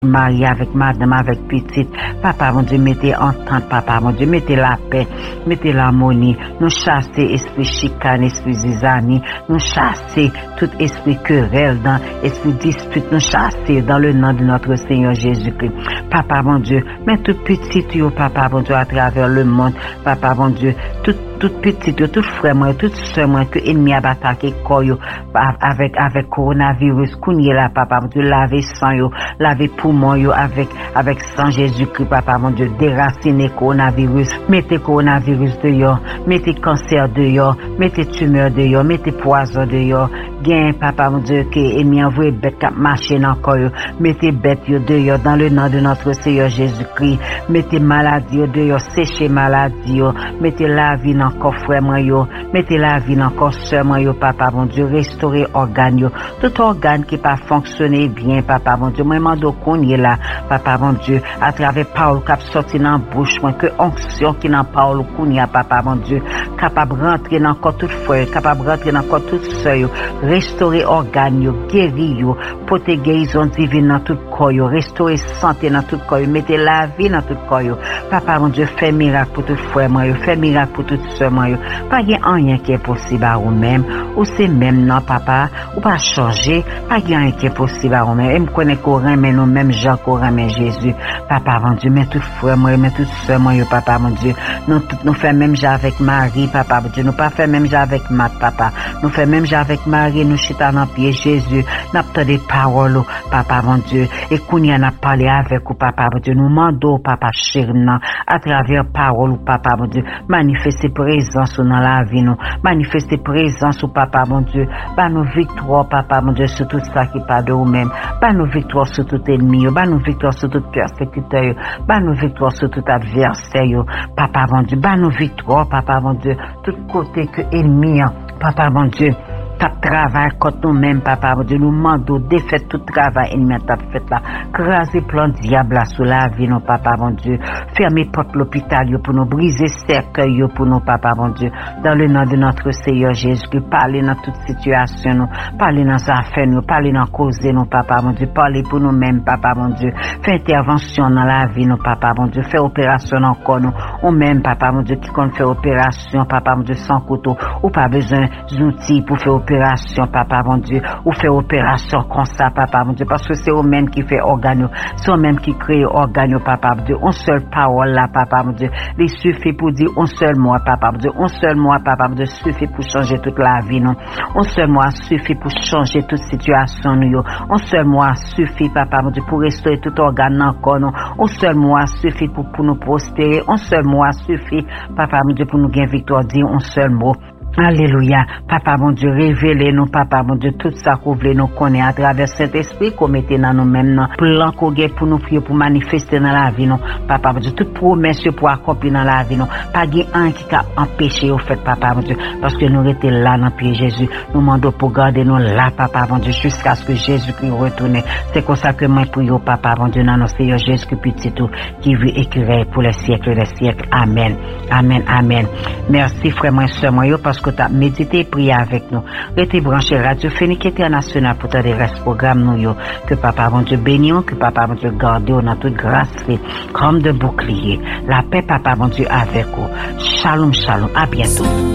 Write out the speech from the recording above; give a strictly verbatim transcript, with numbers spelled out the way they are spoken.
Marie, avec madame, avec petite. Papa, mon Dieu, mettez entente, papa, mon Dieu, mettez la paix, mettez l'harmonie. Nous chasser esprit chicane, esprit zizanie. Nous chasser tout esprit querelle, dans esprit dispute. Nous chasser dans le nom de notre Seigneur Jésus-Christ. Papa, mon Dieu, mais tout petit, yo, papa, mon Dieu, à travers le monde. Papa, mon Dieu, tout toute petite, tout frère moi, tout soeur moi que ennemi a attaqué corps yo avec avec coronavirus kounye là papa mon Dieu laver sang yo, laver poumon yo avec avec sang Jésus-Christ papa mon Dieu déraciner coronavirus, mettez coronavirus dehors, mettez cancer dehors, mettez tumeur dehors, mettez poison dehors, gain papa mon Dieu que ennemi envoie bête cap marcher dans corps yo, mettez bête yo dehors dans le nom de notre Seigneur Jésus-Christ, mettez maladie yo dehors, séchez maladie yo, mettez la vie dans encore frère moi yo, mettez la vie encore sœur moi yo papa mon Dieu, restaurer organe yo, tout organe qui pas fonctionner bien papa mon Dieu, moi mando konye là papa mon Dieu, à travers parole cap sorti dans bouche moi que onction qui dans parole konye papa mon Dieu, capable rentrer dans corps tout frère, capable rentrer dans corps tout sœur yo, restaurer organe yo, guérir yo, porter guérison divine dans tout corps yo, restaurer santé dans tout corps yo, mettez la vie dans tout corps yo, papa mon Dieu, fait miracle pour tout frère moi yo, fait miracle pour tout sœur pas y a rien qui est possible à vous-même ou c'est même non papa ou pas changer pas y a rien qui est possible à vous-même et me connaît qu'on remet nous même Jean qu'on remet Jésus papa mon Dieu mais tout frère moi mais tout sœur moi papa mon Dieu nous tout nous fait même Jean avec Marie papa mon Dieu nous pas fait même Jean avec Mat papa nous fait même Jean avec Marie nous chita dans pied Jésus n'a pas des paroles papa mon Dieu et qu'on y en a parlé avec ou papa mon Dieu nous mandons papa chéri à travers parole papa mon Dieu manifester présence dans la vie nous manifester présence au papa mon Dieu pas nos victoires papa mon Dieu sur tout ça qui pas de nous-mêmes pas nos victoires sur tout ennemi pas nos victoires sur tout persécuteur pas nos victoires sur tout adversaire papa mon Dieu pas nos victoires papa mon Dieu tout côté que ennemi papa mon Dieu ta travail contre nous-mêmes, papa, mon Dieu, nous mandons défaire tout travail ennemi t'a fait là. Craser plan diable là sous la vie, non, papa, mon Dieu. Fermer porte l'hôpital pour nous briser cercueil pour nous, papa, mon Dieu. Dans le nom de notre Seigneur Jésus-Christ, parler dans toute situation, nous, parler dans affaires, nous, parler dans cause, nous, papa, mon Dieu. Parler pour nous-mêmes, papa, mon Dieu. Faire intervention dans la vie, nous, papa, mon Dieu. Faire opération encore, nous. Ou même, papa, mon Dieu, qui compte faire opération, papa, mon Dieu, sans couteau. Ou pas besoin d'outils pour faire opération. Opération, papa mon Dieu, ou fait opération comme ça, papa mon Dieu, parce que c'est eux-mêmes qui fait organe, c'est eux-mêmes qui créent organe, papa mon Dieu, une seule parole là, papa mon Dieu, il suffit pour dire un seul mot, papa mon Dieu, un seul mot, papa mon Dieu, suffit pour changer toute la vie, non, un seul mot suffit pour changer toute situation, nous, un seul mot suffit, papa mon Dieu, pour restaurer tout organe encore, non, un seul mot suffit pour, pour nous prospérer, un seul mot suffit, papa mon Dieu, pour nous gagner victoire, dire un seul mot. Alléluia. Papa mon Dieu, révélez-nous, papa mon Dieu, tout ça qu'on voulait nous connaître à travers cet esprit qu'on mettait dans nous-mêmes, non. Plan qu'on gagne pour nous prier, pour manifester dans la vie, non. Papa mon Dieu, toute promesse pour accomplir dans la vie, non. Pas gagne un qui a empêché au fait, papa mon Dieu, parce que nous étions là dans le pied Jésus. Nous demandons pour garder nous là, papa mon Dieu, jusqu'à ce que Jésus-Christ retourne. C'est comme ça que moi prie au papa mon Dieu, dans notre Seigneur Jésus-Christ petit tout, qui vit et qui règne pour les siècles des siècles. Amen. Amen. Amen. Merci frère, moi, soeur, moi, parce que tu as médité et prié avec nous. Restez branché Radio Phénix International pour t'aider reste programme nous yo. Que papa mon Dieu bénisse, que papa mon Dieu garde dans toute grâce comme de bouclier. La paix papa mon Dieu avec vous. Shalom, shalom. À bientôt.